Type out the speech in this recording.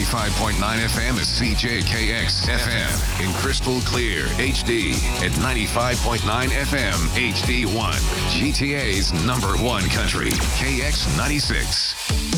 95.9 FM is CJKX FM in crystal clear HD at 95.9 FM HD1. GTA's #1 country, KX96.